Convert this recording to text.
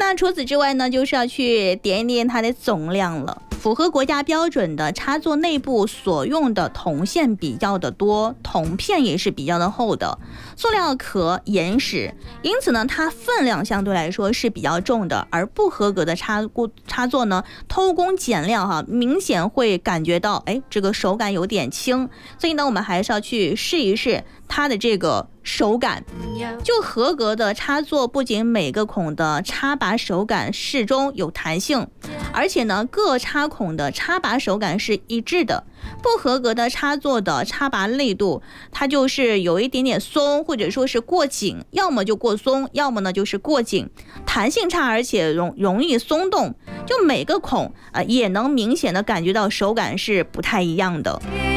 那除此之外呢，就是要去点一点它的总量了。符合国家标准的插座内部所用的铜线比较的多，铜片也是比较的厚的，塑料壳严实，因此呢，它分量相对来说是比较重的。而不合格的插座呢，偷工减料哈，明显会感觉到，这个手感有点轻。所以呢，我们还是要去试一试它的这个手感。就合格的插座，不仅每个孔的插拔手感适中有弹性，而且呢，各插孔的插拔手感是一致的。不合格的插座的插拔力度，它就是有一点点松，或者说是过紧，要么就过松，要么呢就是过紧，弹性差，而且容易松动。就每个孔也能明显的感觉到手感是不太一样的。